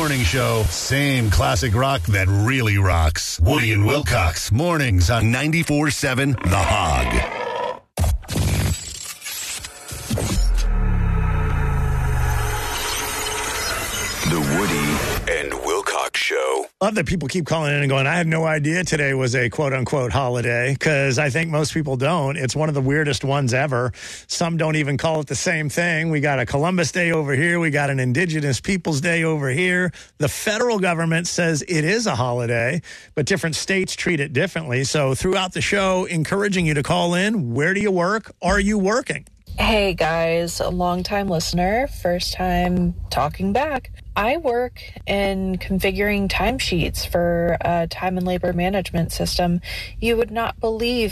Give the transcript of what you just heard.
morning show. Same classic rock that really rocks. Woody and Wilcox, mornings on 94.7 The Hog. The Woody and Wilcox Show. Love that people keep calling in and going, I had no idea today was a quote-unquote holiday, because I think most people don't. It's one of the weirdest ones ever. Some don't even call it the same thing. We got a Columbus Day over here. We got an Indigenous Peoples Day over here. The federal government says it is a holiday, but different states treat it differently. So throughout the show, encouraging you to call in. Where do you work? Are you working? Hey guys, a long-time listener, first time talking back. I work in configuring timesheets for a time and labor management system. You would not believe